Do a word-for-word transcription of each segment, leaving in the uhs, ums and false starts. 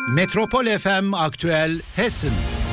Metropol F M Aktüel Hessen.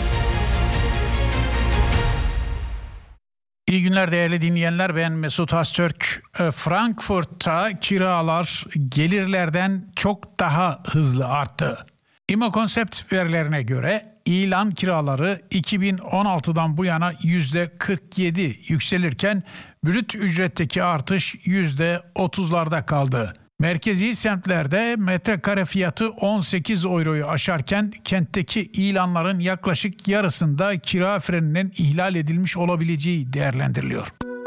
İyi günler değerli dinleyenler, ben Mesut Öztürk. Frankfurt'ta kiralar gelirlerden çok daha hızlı arttı. İmmokonsept verilerine göre ilan kiraları iki bin on altıdan bu yana yüzde kırk yedi yükselirken brüt ücretteki artış yüzde otuzlarda kaldı. Merkezi semtlerde metrekare fiyatı on sekiz euroyu aşarken kentteki ilanların yaklaşık yarısında kira freninin ihlal edilmiş olabileceği değerlendiriliyor.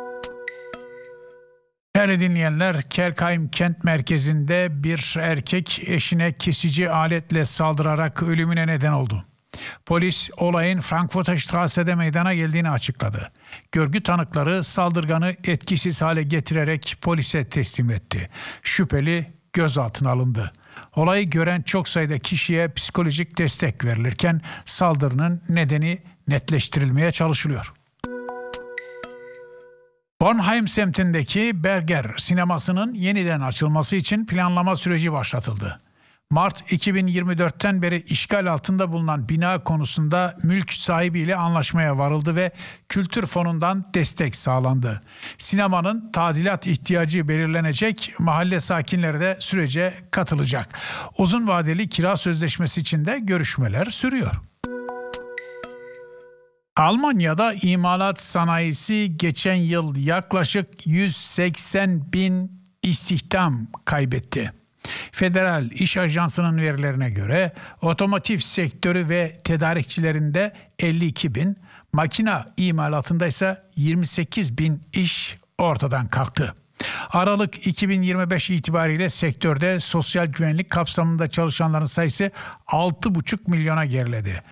Değerli dinleyenler, Kelkheim kent merkezinde bir erkek eşine kesici aletle saldırarak ölümüne neden oldu. Polis olayın Frankfurter Strasse'de meydana geldiğini açıkladı. Görgü tanıkları saldırganı etkisiz hale getirerek polise teslim etti. Şüpheli gözaltına alındı. Olayı gören çok sayıda kişiye psikolojik destek verilirken saldırının nedeni netleştirilmeye çalışılıyor. Bornheim semtindeki Berger sinemasının yeniden açılması için planlama süreci başlatıldı. Mart iki bin yirmi dörtten beri işgal altında bulunan bina konusunda mülk sahibiyle anlaşmaya varıldı ve kültür fonundan destek sağlandı. Sinemanın tadilat ihtiyacı belirlenecek, mahalle sakinleri de sürece katılacak. Uzun vadeli kira sözleşmesi için de görüşmeler sürüyor. Almanya'da imalat sanayisi geçen yıl yaklaşık yüz seksen bin istihdam kaybetti. Federal İş Ajansı'nın verilerine göre otomotiv sektörü ve tedarikçilerinde elli iki bin, makina imalatında ise yirmi sekiz bin iş ortadan kalktı. Aralık iki bin yirmi beş itibariyle sektörde sosyal güvenlik kapsamında çalışanların sayısı altı buçuk milyona geriledi.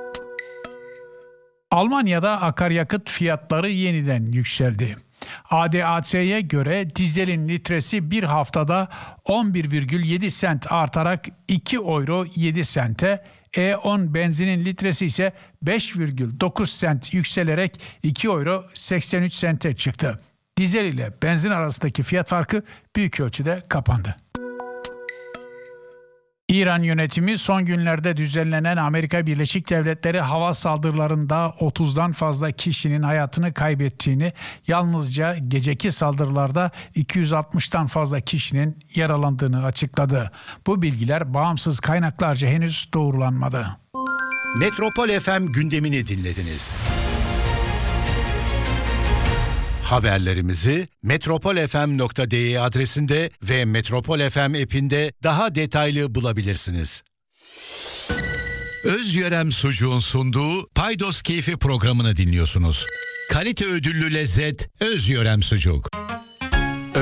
Almanya'da akaryakıt fiyatları yeniden yükseldi. A D A C'ye göre dizelin litresi bir haftada on bir virgül yedi sent artarak iki euro yedi sente, E on benzinin litresi ise beş virgül dokuz sent yükselerek iki euro seksen üç sente çıktı. Dizel ile benzin arasındaki fiyat farkı büyük ölçüde kapandı. İran yönetimi son günlerde düzenlenen Amerika Birleşik Devletleri hava saldırılarında otuzdan fazla kişinin hayatını kaybettiğini, yalnızca geceki saldırılarda iki yüz altmıştan fazla kişinin yaralandığını açıkladı. Bu bilgiler bağımsız kaynaklarca henüz doğrulanmadı. Metropol F M gündemini dinlediniz. Haberlerimizi metropol f m nokta d e adresinde ve Metropol F M app'inde daha detaylı bulabilirsiniz. Özyörem Sucuğun sunduğu Paydos Keyfi programını dinliyorsunuz. Kalite ödüllü lezzet Özyörem Sucuk.